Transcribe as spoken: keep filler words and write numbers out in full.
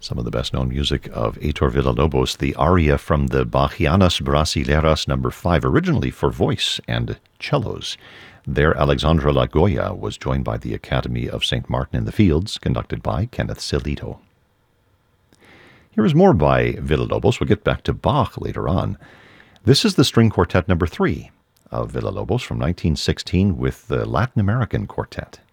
Some of the best-known music of Heitor Villa-Lobos, the aria from the Bachianas Brasileiras number five, originally for voice and cellos. There, Alexandra Lagoya was joined by the Academy of Saint Martin in the Fields, conducted by Kenneth Silito. Here is more by Villa-Lobos. We'll get back to Bach later on. This is the string quartet number three of Villa-Lobos from nineteen sixteen with the Latin American Quartet.